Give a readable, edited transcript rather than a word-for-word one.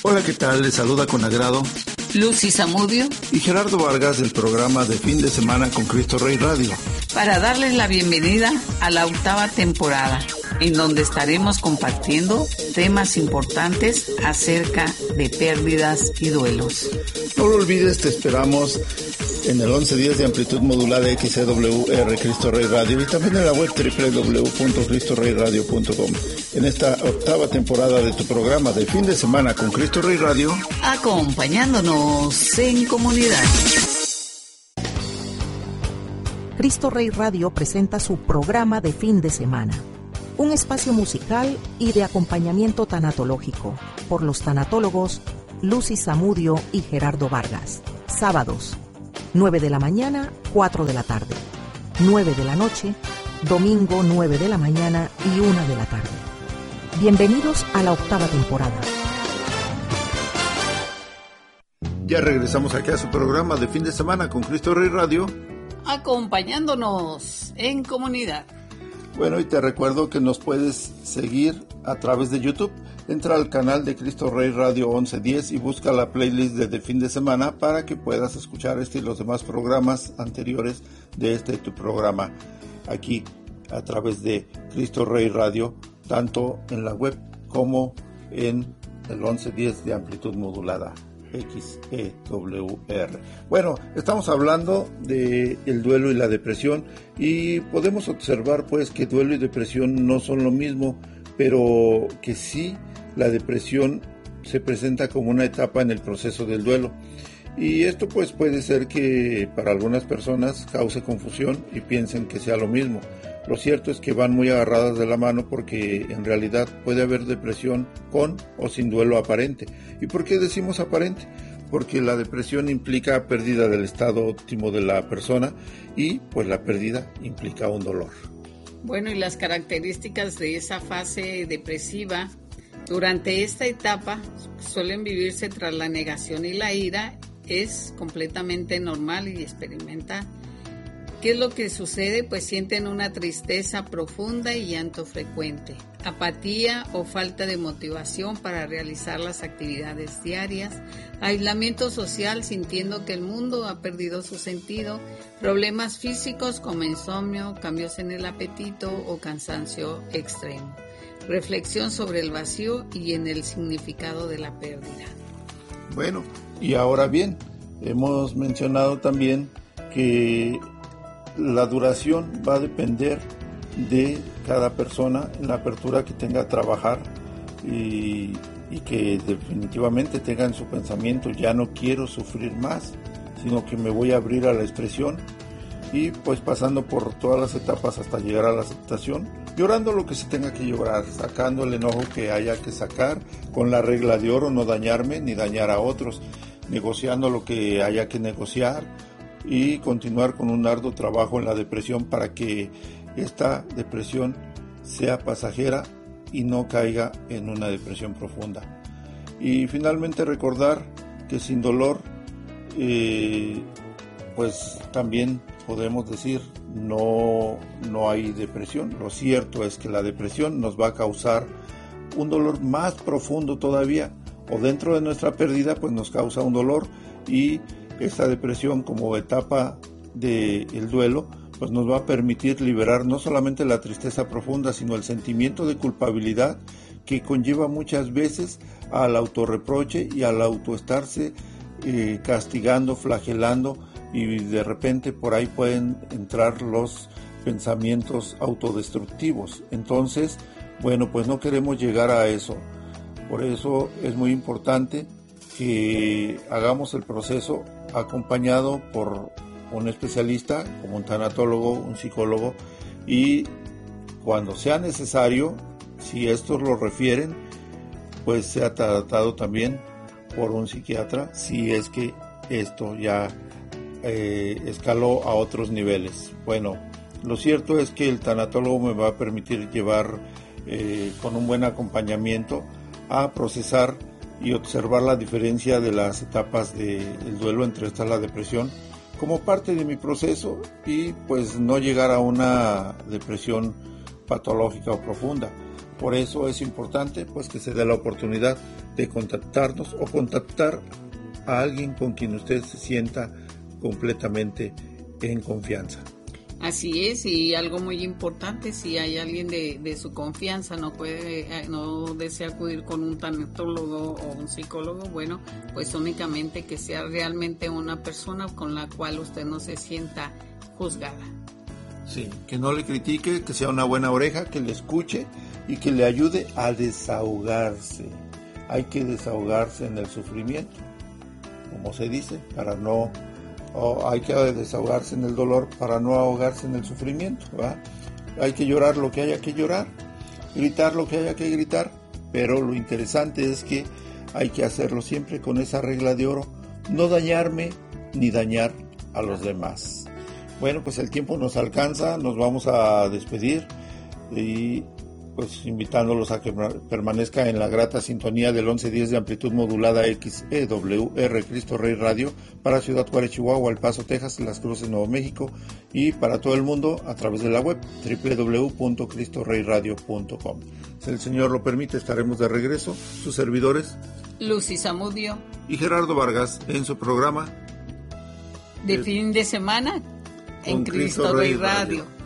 Hola, ¿qué tal? Les saluda con agrado Lucy Zamudio y Gerardo Vargas del programa de fin de semana con Cristo Rey Radio, para darles la bienvenida a la 8ª temporada, en donde estaremos compartiendo temas importantes acerca de pérdidas y duelos. No lo olvides, te esperamos en el 1110 de amplitud modulada XCWR Cristo Rey Radio y también en la web www.cristoreyradio.com. En esta 8ª temporada de tu programa de fin de semana con Cristo Rey Radio, acompañándonos en comunidad. Cristo Rey Radio presenta su programa de fin de semana, un espacio musical y de acompañamiento tanatológico por los tanatólogos Lucy Zamudio y Gerardo Vargas. Sábados, 9 de la mañana, 4 de la tarde, 9 de la noche, domingo 9 de la mañana y 1 de la tarde. Bienvenidos a la 8ª temporada. ya regresamos aquí a su programa de fin de semana con Cristo Rey Radio, acompañándonos en comunidad. Bueno, y te recuerdo que nos puedes seguir a través de YouTube. Entra al canal de Cristo Rey Radio 1110 y busca la playlist de fin de semana para que puedas escuchar este y los demás programas anteriores de tu programa aquí a través de Cristo Rey Radio, tanto en la web como en el 1110 de amplitud modulada XEWR. Bueno, estamos hablando de el duelo y la depresión y podemos observar pues que duelo y depresión no son lo mismo, pero que sí la depresión se presenta como una etapa en el proceso del duelo. Y esto pues puede ser que para algunas personas cause confusión y piensen que sea lo mismo. Lo cierto es que van muy agarradas de la mano porque en realidad puede haber depresión con o sin duelo aparente. ¿Y por qué decimos aparente? Porque la depresión implica pérdida del estado óptimo de la persona y pues la pérdida implica un dolor. Bueno, y las características de esa fase depresiva durante esta etapa suelen vivirse tras la negación y la ira. Es completamente normal y experimenta. ¿Qué es lo que sucede? Pues sienten una tristeza profunda y llanto frecuente, apatía o falta de motivación para realizar las actividades diarias, aislamiento social sintiendo que el mundo ha perdido su sentido, problemas físicos como insomnio, cambios en el apetito o cansancio extremo, reflexión sobre el vacío y en el significado de la pérdida. Bueno, y ahora bien, hemos mencionado también que la duración va a depender de cada persona en la apertura que tenga a trabajar y que definitivamente tenga en su pensamiento ya no quiero sufrir más, sino que me voy a abrir a la expresión y pues pasando por todas las etapas hasta llegar a la aceptación, llorando lo que se tenga que llorar, sacando el enojo que haya que sacar, con la regla de oro, no dañarme ni dañar a otros, negociando lo que haya que negociar y continuar con un arduo trabajo en la depresión para que esta depresión sea pasajera y no caiga en una depresión profunda. Y finalmente recordar que sin dolor, pues también podemos decir no hay depresión. Lo cierto es que la depresión nos va a causar un dolor más profundo todavía, o dentro de nuestra pérdida pues nos causa un dolor, y esta depresión como etapa del duelo pues nos va a permitir liberar no solamente la tristeza profunda, sino el sentimiento de culpabilidad que conlleva muchas veces al autorreproche y al autoestarse castigando, flagelando, y de repente por ahí pueden entrar los pensamientos autodestructivos. Entonces, bueno, pues no queremos llegar a eso. Por eso es muy importante que hagamos el proceso acompañado por un especialista como un tanatólogo, un psicólogo, y cuando sea necesario, si estos lo refieren, pues sea tratado también por un psiquiatra si es que esto ya escaló a otros niveles. Bueno, lo cierto es que el tanatólogo me va a permitir llevar con un buen acompañamiento a procesar y observar la diferencia de las etapas del duelo, entre estas la depresión, como parte de mi proceso, y pues no llegar a una depresión patológica o profunda. Por eso es importante pues que se dé la oportunidad de contactarnos o contactar a alguien con quien usted se sienta completamente en confianza. Así es, y algo muy importante, si hay alguien de su confianza, no desea acudir con un tanatólogo o un psicólogo, bueno, pues únicamente que sea realmente una persona con la cual usted no se sienta juzgada. Sí, que no le critique, que sea una buena oreja, que le escuche y que le ayude a desahogarse. Hay que desahogarse en el sufrimiento, como se dice, hay que desahogarse en el dolor para no ahogarse en el sufrimiento, ¿verdad? Hay que llorar lo que haya que llorar, gritar lo que haya que gritar, pero lo interesante es que hay que hacerlo siempre con esa regla de oro, no dañarme ni dañar a los demás. Bueno, pues el tiempo nos alcanza, nos vamos a despedir y pues invitándolos a que permanezca en la grata sintonía del 1110 de amplitud modulada XEWR Cristo Rey Radio para Ciudad Juárez, Chihuahua, El Paso, Texas, Las Cruces, Nuevo México y para todo el mundo a través de la web www.cristoreyradio.com. Si el Señor lo permite, estaremos de regreso, sus servidores Lucy Zamudio y Gerardo Vargas en su programa de fin de semana en Cristo Rey Radio.